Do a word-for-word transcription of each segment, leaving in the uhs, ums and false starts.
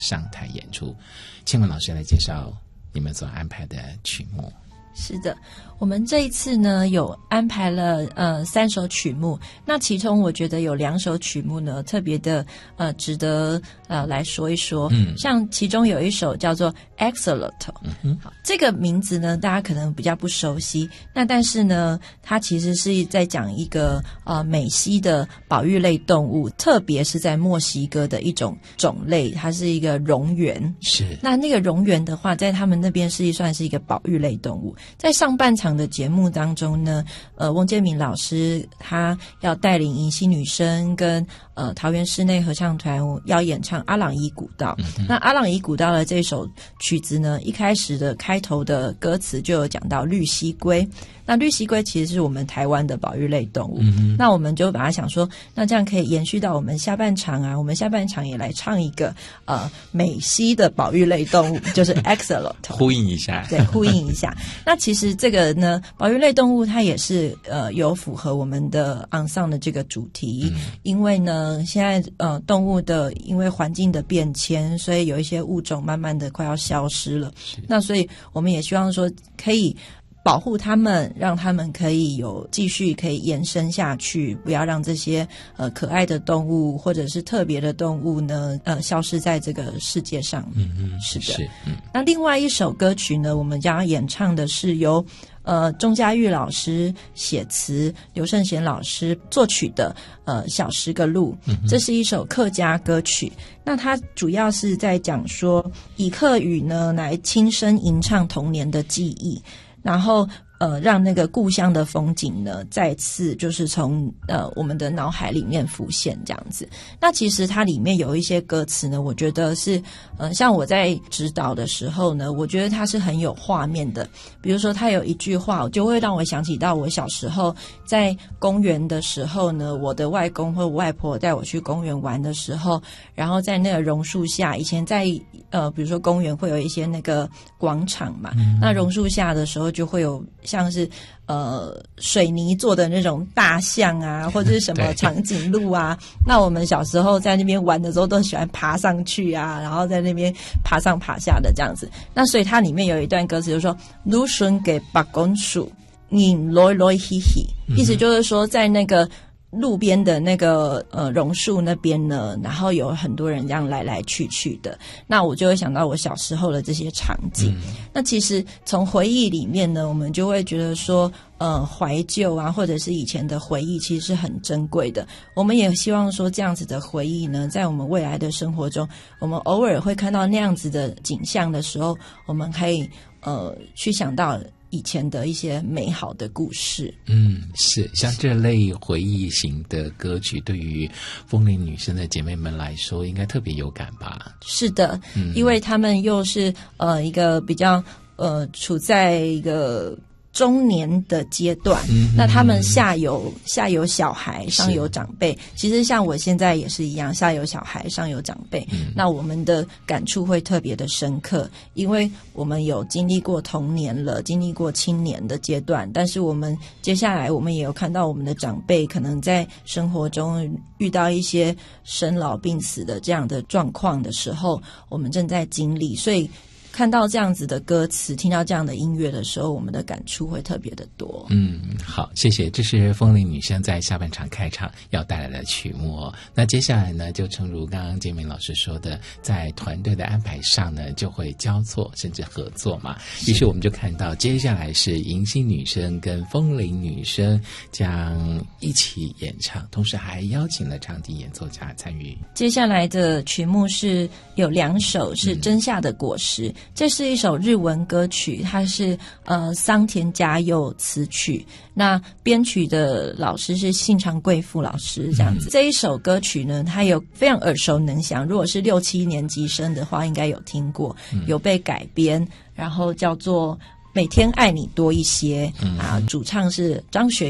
上台演出。请问老师来介绍你们所安排的曲目。 是的，我们这一次呢有安排了呃三首曲目，那其中我觉得有两首曲目呢特别的呃值得呃来说一说。嗯，像其中有一首叫做 Axolotl， 嗯，好，这个名字呢大家可能比较不熟悉，那但是呢它其实是在讲一个呃美西的保育类动物，特别是在墨西哥的一种种类，它是一个蝾螈。 是， 那那个蝾螈的话在他们那边是算是一个保育类动物。在上半场的节目当中呢，呃，翁建民老师他要带领迎曦女生跟呃桃园室内合唱团要演唱阿朗伊古道。嗯、那阿朗伊古道的这首曲子呢，一开始的开头的歌词就有讲到绿蜥龟。那绿蜥龟其实是我们台湾的保育类动物。嗯、那我们就把它想说，那这样可以延续到我们下半场啊，我们下半场也来唱一个呃美西的保育类动物，就是 Axolotl， 呼应一下， 对，呼应一下。那其实这个呢，保育类动物它也是呃有符合我们的昂尚的这个主题，嗯、因为呢，现在呃动物的因为环境的变迁，所以有一些物种慢慢的快要消失了。那所以我们也希望说可以保护他们，让他们可以有继续可以延伸下去，不要让这些呃可爱的动物或者是特别的动物呢呃消失在这个世界上。嗯嗯，是的。是嗯。那另外一首歌曲呢，我们将要演唱的是由呃钟嘉玉老师写词，刘圣贤老师作曲的呃小十个路。嗯、这是一首客家歌曲。那它主要是在讲说以客语呢来轻声吟唱童年的记忆。然后呃，让那个故乡的风景呢，再次就是从呃我们的脑海里面浮现这样子。那其实它里面有一些歌词呢，我觉得是呃，像我在指导的时候呢，我觉得它是很有画面的。比如说，它有一句话，就会让我想起到我小时候在公园的时候呢，我的外公或外婆带我去公园玩的时候，然后在那个榕树下，以前在呃，比如说公园会有一些那个广场嘛，嗯、那榕树下的时候就会有像是呃水泥做的那种大象啊，或者是什么长颈鹿啊。那我们小时候在那边玩的时候，都喜欢爬上去啊，然后在那边爬上爬下的这样子。那所以它里面有一段歌词就是说，芦笋给白公树，引来来嘻嘻，意思就是说在那个路边的那个呃榕树那边呢，然后有很多人这样来来去去的，那我就会想到我小时候的这些场景。嗯、那其实从回忆里面呢，我们就会觉得说，呃，怀旧啊，或者是以前的回忆，其实是很珍贵的。我们也希望说，这样子的回忆呢，在我们未来的生活中，我们偶尔会看到那样子的景象的时候，我们可以呃去想到以前的一些美好的故事。 嗯，是像这类回忆型的歌曲，对于风铃女生的姐妹们来说，应该特别有感吧？ 是的，嗯、因为他们又是呃一个比较呃处在一个中年的阶段，嗯、那他们下有下有小孩，上有长辈。其实像我现在也是一样，下有小孩，上有长辈。嗯、那我们的感触会特别的深刻，因为我们有经历过童年了，经历过青年的阶段，但是我们接下来我们也有看到我们的长辈可能在生活中遇到一些生老病死的这样的状况的时候，我们正在经历，所以看到这样子的歌词，听到这样的音乐的时候，我们的感触会特别的多。 嗯，好，谢谢。这是风铃女生在下半场开场要带来的曲目哦。那接下来呢，就诚如刚刚建明老师说的，在团队的安排上呢，就会交错甚至合作嘛。于是我们就看到，接下来是迎曦女生跟风铃女生将一起演唱，同时还邀请了长笛演奏家参与。 接下来的曲目是有两首，是真夏的果实。嗯，这是一首日文歌曲，它是呃桑田佳佑词曲，那编曲的老师是信长贵妇老师这样子。嗯、这一首歌曲呢，它有非常耳熟能详，如果是六七年级生的话，应该有听过，嗯、有被改编，然后叫做《每天爱你多一些》嗯、啊，主唱是张学友。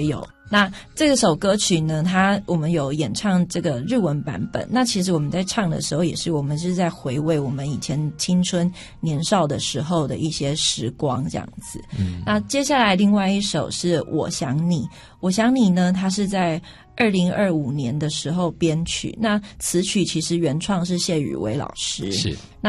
那这首歌曲呢，它我们有演唱这个日文版本。那其实我们在唱的时候，也是我们是在回味我们以前青春年少的时候的一些时光这样子。嗯，那接下来另外一首是我想你，我想你呢，它是在二零二五年的时候编曲，那词曲其实原创是谢宇威老师。 是。